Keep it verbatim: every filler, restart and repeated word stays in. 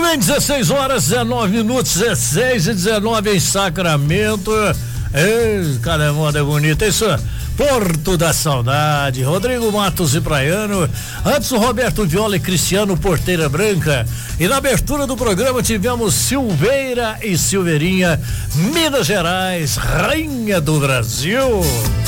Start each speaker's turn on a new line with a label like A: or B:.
A: bem, dezesseis horas, dezenove minutos, dezesseis e dezenove em Sacramento. Ei, caramba, é bonito isso. Porto da Saudade, Rodrigo Matos e Praiano. Antes o Roberto Viola e Cristiano Porteira Branca. E na abertura do programa tivemos Silveira e Silveirinha, Minas Gerais, Rainha do Brasil.